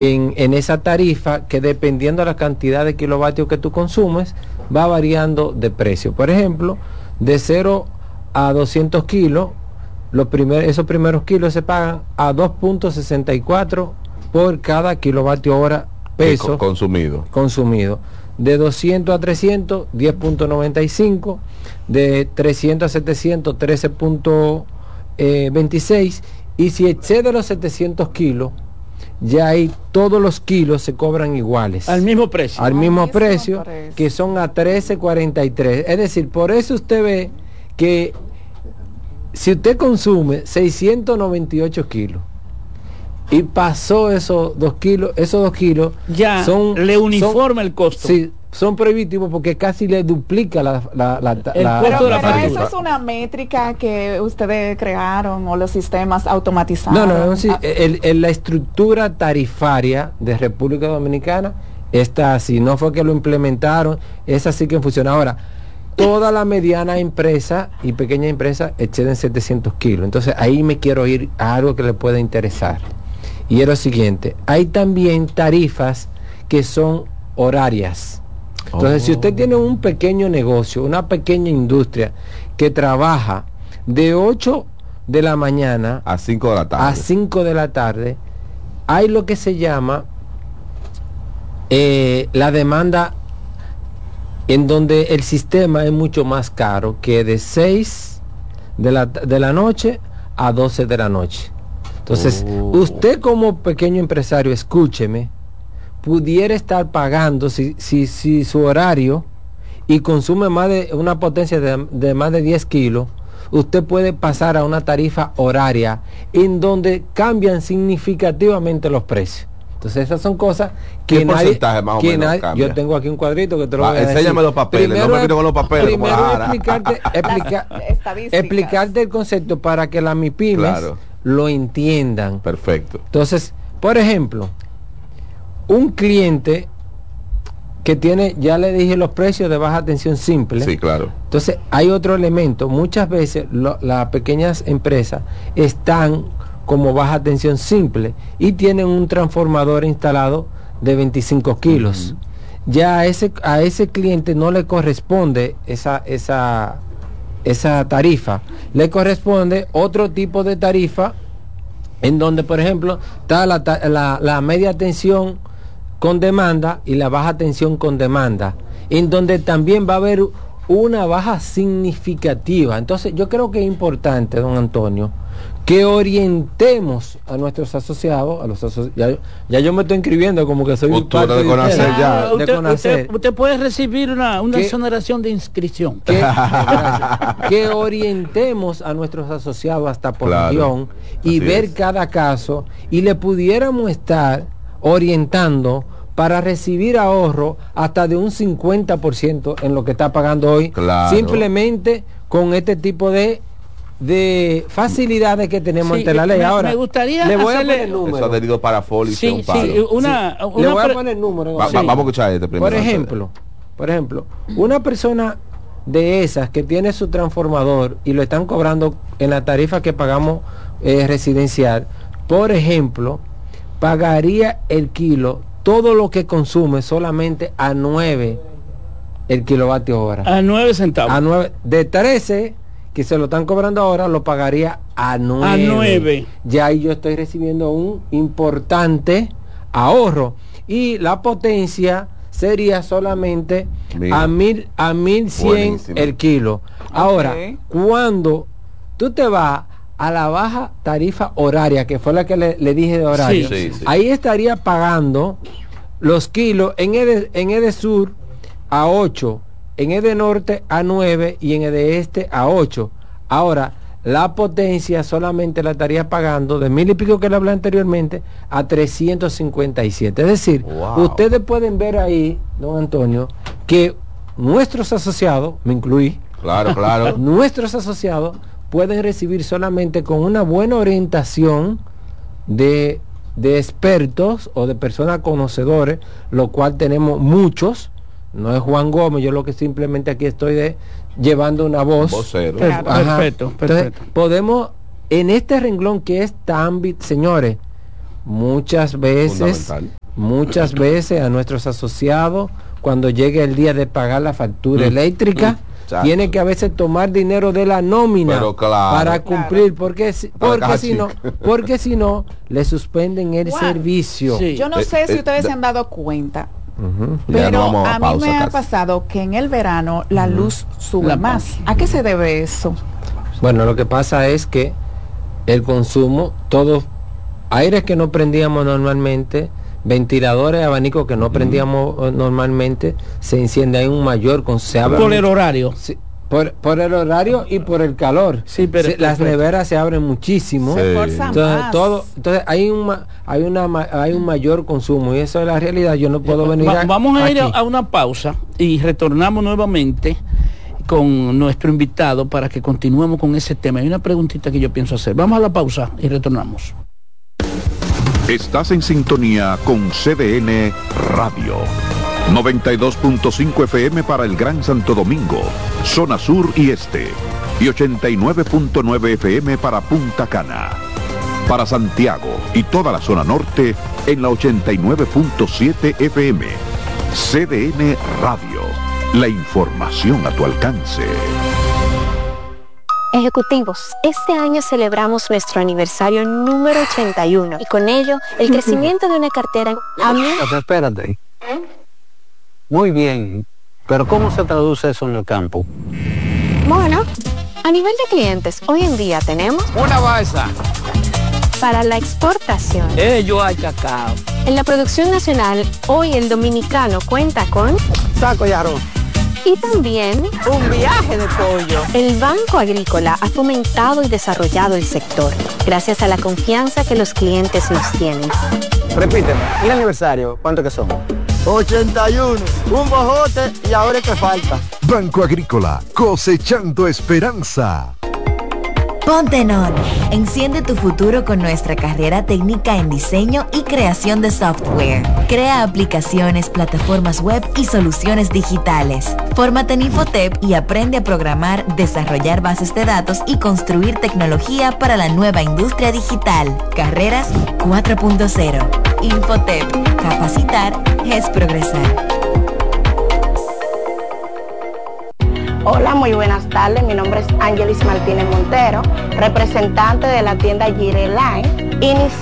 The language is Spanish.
en esa tarifa que dependiendo de la cantidad de kilovatios que tú consumes, va variando de precio. Por ejemplo, de 0 a 200 kilos, esos primeros kilos se pagan a 2.64 por cada kilovatio hora peso consumido. De 200 a 300, 10.95. De 300 a 700, 13.26. Y si excede los 700 kilos, ya ahí todos los kilos se cobran iguales. Al mismo precio. Al mismo precio, que son a 13.43. Es decir, por eso usted ve que si usted consume 698 kilos y pasó esos 2 kilos, ya le uniforma el costo. Sí, son prohibitivos porque casi le duplica el costo de la factura. Pero eso es una métrica que ustedes crearon o los sistemas automatizados. No, sí, la estructura tarifaria de República Dominicana está así, no fue que lo implementaron, es así que funciona. Ahora, toda la mediana empresa y pequeña empresa exceden 700 kilos. Entonces ahí me quiero ir a algo que le pueda interesar. Y es lo siguiente, hay también tarifas que son horarias. Entonces, si usted tiene un pequeño negocio, una pequeña industria que trabaja de 8 de la mañana a 5 de la tarde, hay lo que se llama la demanda, en donde el sistema es mucho más caro que de 6 de la noche a 12 de la noche. Entonces, usted como pequeño empresario, escúcheme, pudiera estar pagando, si su horario y consume más de una potencia de más de 10 kilos, usted puede pasar a una tarifa horaria en donde cambian significativamente los precios. Entonces esas son cosas que ¿qué porcentaje más o menos cambia? Yo tengo aquí un cuadrito que te lo voy a decir. Enséñame los papeles, primero, no me pido con los papeles. Primero explicarte el concepto para que las MIPYMES lo entiendan. Perfecto. Entonces, por ejemplo, un cliente que tiene, ya le dije los precios de baja tensión simple. Sí, claro. Entonces, hay otro elemento. Muchas veces las pequeñas empresas están como baja tensión simple y tienen un transformador instalado de 25 kilos. Ya a ese cliente no le corresponde esa tarifa. Le corresponde otro tipo de tarifa en donde, por ejemplo, está la media tensión con demanda y la baja tensión con demanda, en donde también va a haber una baja significativa. Entonces yo creo que es importante, don Antonio, que orientemos a nuestros asociados, ya yo me estoy inscribiendo como que soy un parte de conocer ya. Usted puede recibir una exoneración de inscripción. Que orientemos a nuestros asociados hasta por región y ver cada caso, y le pudiéramos estar orientando para recibir ahorro hasta de un 50% en lo que está pagando hoy, simplemente con este tipo de facilidades que tenemos ante la ley. Ahora me gustaría le voy a poner el número. Eso adherido para folio. Le voy a poner el número. Vamos a escuchar este primero. Por ejemplo, una persona de esas que tiene su transformador y lo están cobrando en la tarifa que pagamos residencial, por ejemplo, pagaría el kilo, todo lo que consume, solamente a 9 el kilovatio hora. A 9 centavos. A 9, de 13 que se lo están cobrando ahora, lo pagaría a 9. A 9. Ya ahí yo estoy recibiendo un importante ahorro. Y la potencia sería solamente a 1100 buenísimo. El kilo. Ahora, cuando tú te vas a la baja tarifa horaria, que fue la que le dije de horario, ahí estaría pagando los kilos en Edesur a 8, en Edenorte a 9 y en Edeste a 8. Ahora, la potencia solamente la estaría pagando de 1000 y pico que le hablé anteriormente a 357. Es decir, ustedes pueden ver ahí, don Antonio, que nuestros asociados, me incluí, claro, nuestros asociados pueden recibir solamente con una buena orientación de expertos o de personas conocedores, lo cual tenemos muchos. No es Juan Gómez, yo lo que simplemente aquí estoy llevando una voz. Vocero. Perfecto. Entonces, podemos, en este renglón que es tan, señores, muchas veces a nuestros asociados, cuando llegue el día de pagar la factura eléctrica, tiene que a veces tomar dinero de la nómina para cumplir, porque si no le suspenden el servicio. Sí. Yo no sé si ustedes se han dado cuenta, pero a mí me ha pasado que en el verano la luz sube más. ¿A qué se debe eso? Bueno, lo que pasa es que el consumo, todos aires que no prendíamos normalmente, ventiladores, abanicos que no prendíamos normalmente, se enciende, hay un mayor consumo. Por el horario. Sí, por el horario y por el calor. Sí, pero las neveras se abren muchísimo. Sí. Entonces hay un mayor consumo, y eso es la realidad. Yo no puedo venir vamos a ir aquí a una pausa y retornamos nuevamente con nuestro invitado para que continuemos con ese tema. Hay una preguntita que yo pienso hacer. Vamos a la pausa y retornamos. Estás en sintonía con CDN Radio. 92.5 FM para el Gran Santo Domingo, zona sur y este. Y 89.9 FM para Punta Cana. Para Santiago y toda la zona norte en la 89.7 FM. CDN Radio. La información a tu alcance. Ejecutivos, este año celebramos nuestro aniversario número 81 y con ello el crecimiento de una cartera a mí... Espérate. Muy bien, pero ¿cómo se traduce eso en el campo? Bueno, a nivel de clientes, hoy en día tenemos... Una balsa. Para la exportación. Ello hay cacao. En la producción nacional, hoy el dominicano cuenta con... Saco y arroz. Y también un viaje de pollo. El Banco Agrícola ha fomentado y desarrollado el sector gracias a la confianza que los clientes nos tienen. Repíteme, ¿el aniversario cuánto que son? 81, un bojote y ahora es que falta. Banco Agrícola, cosechando esperanza. Ponte en On. Enciende tu futuro con nuestra carrera técnica en diseño y creación de software. Crea aplicaciones, plataformas web y soluciones digitales. Fórmate en Infotep y aprende a programar, desarrollar bases de datos y construir tecnología para la nueva industria digital. Carreras 4.0. Infotep. Capacitar es progresar. Hola, muy buenas tardes. Mi nombre es Ángelis Martínez Montero, representante de la tienda Gire Line.